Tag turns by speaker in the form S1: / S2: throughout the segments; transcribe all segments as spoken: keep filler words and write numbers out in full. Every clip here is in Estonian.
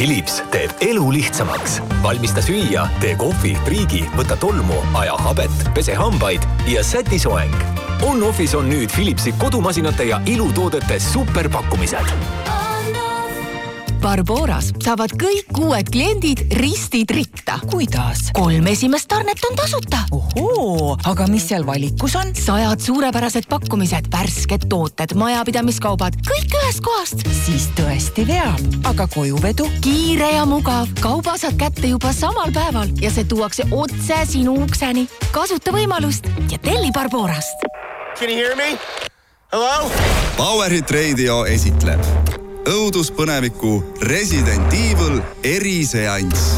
S1: Philips teeb elu lihtsamaks. Valmista süüa, tee kohvi, priigi, võta tolmu, aja habet, pese hambaid ja säti soeng. On-Office on nüüd Philipsi kodumasinate ja ilutoodete superpakkumised.
S2: Barboras saavad kõik uued kliendid ristid ritta.
S3: Kuidas?
S2: Kolm esimest tarnet on tasuta.
S3: Ohoo, aga mis seal valikus on?
S2: Sajad suurepärased pakkumised, värsked tooted, majapidamiskaubad, kõik ühest kohast.
S3: Siis tõesti veab, aga kojuvedu?
S2: Kiire ja mugav. Kauba saad kätte juba samal päeval ja see tuuakse otse sinu ukseni. Kasuta võimalust ja telli Barborast.
S4: Can you hear me? Hello?
S5: Powerhit Radio esitleb õuduspõneviku Resident Evil eriseanss.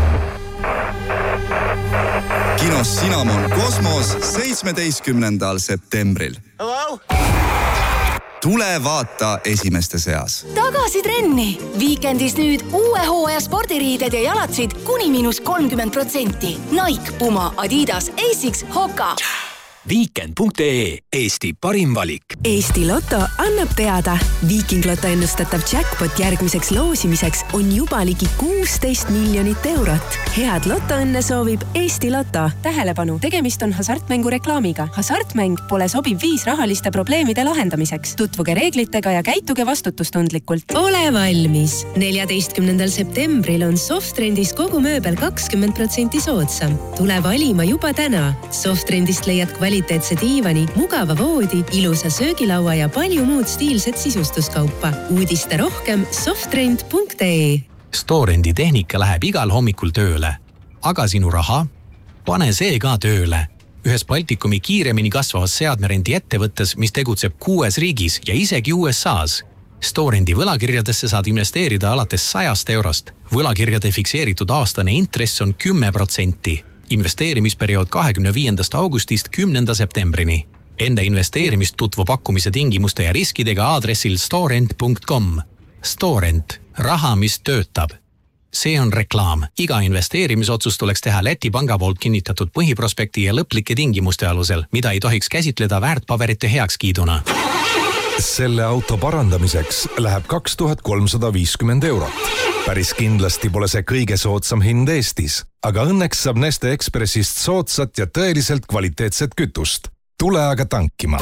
S5: Kinos Cinnamon Kosmos seitsmeteistkümnendal septembril.
S4: Hello?
S5: Tule vaata esimeste seas.
S2: Tagasi trenni. Viikendis nüüd uue hooaja spordiriided ja jalatsid kuni miinus kolmkümmend protsenti. Nike, Puma, Adidas, Asics, Hoka.
S1: Weekend punkt ee, Eesti parim valik.
S6: Eesti Lotto annab teada. Viiking Lotto ennustatav jackpot järgmiseks loosimiseks on juba ligi kuusteist miljonit eurot. Head lotoõnne soovib Eesti Lotto.
S7: Tähelepanu, tegemist on hasartmängu reklaamiga. Hasartmäng pole sobib viis rahaliste probleemide lahendamiseks. Tutvuge reeglitega ja käituge vastutustundlikult.
S6: Ole valmis. neljateistkümnendal septembril on Softrendis kogu mööbel kakskümmend protsenti soodsam. Tule valima juba täna. Softrendist leiad kvaliteet kvaliteetse diivani, mugava voodi, ilusa söögilaua ja palju muud stiilset sisustuskaupa. Uudista rohkem softrend punkt ee.
S8: Storendi tehnika läheb igal hommikul tööle. Aga sinu raha? Pane see ka tööle. Ühes Baltikumi kiiremini kasvavas seadmerendi ettevõttes, mis tegutseb kuues riigis ja isegi U S A's. Storendi võlakirjadesse saad investeerida alates sajast eurost. Võlakirjade fikseeritud aastane intress on kümme protsenti. Investeerimisperiood kahekümne viiendast augustist kümnenda septembrini. Enda investeerimist tutvu pakkumise tingimuste ja riskidega aadressil storent punkt com. Storent. Raha, mis töötab. See on reklaam. Iga investeerimisotsust tuleks teha Läti panga poolt kinnitatud põhiprospekti ja lõplike tingimuste alusel, mida ei tohiks käsitleda väärtpaberite heakskiiduna.
S9: Selle auto parandamiseks läheb kaks tuhat kolmsada viiskümmend eurot. Päris kindlasti pole see kõige soodsam hind Eestis, aga õnneks saab Neste Expressist soodsat ja tõeliselt kvaliteetset kütust. Tule aga tankima.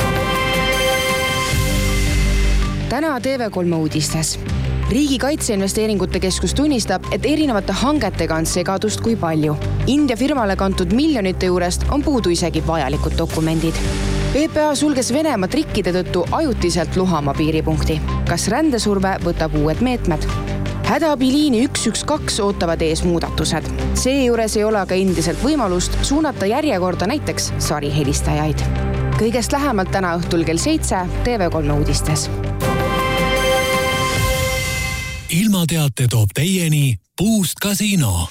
S10: Täna T V kolm uudistes. Riigi Kaitseinvesteeringute Keskus tunnistab, et erinevate hangetega on segadust kui palju. India firmale kantud miljonite juurest on puudu isegi vajalikud dokumendid. P P A sulges Venemaa trikkide tõttu ajutiselt Luhamaa piiripunkti. Kas rändesurve võtab uued meetmed? Hädaabiliini üks üks kaks ootavad ees muudatused. Seejuures ei ole aga endiselt võimalust suunata järjekorda näiteks sarihelistajaid. Kõigest lähemalt täna õhtul kell seitse T V kolm uudistes.
S11: Ilmateate toob teieni Boost Casino.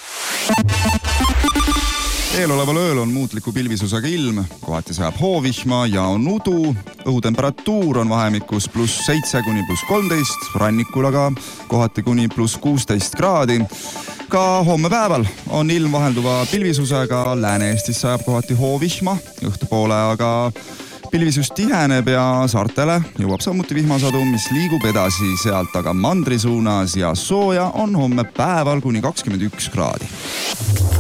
S5: Eeloleval ööl on muutliku pilvisusega ilm, kohati sajab hoovihma ja on udu. Õhutemperatuur on vahemikus pluss seitse kuni pluss kolmteist, rannikul aga kohati kuni pluss kuusteist kraadi. Ka homme päeval on ilm vahelduva pilvisusega, Lääne-Eestis sajab kohati hoovihma, õhtupoole aga pilvisus tiheneb ja saartele jõuab samuti vihmasadu, mis liigub edasi sealt aga mandri suunas ja sooja on homme päeval kuni kakskümmend üks kraadi.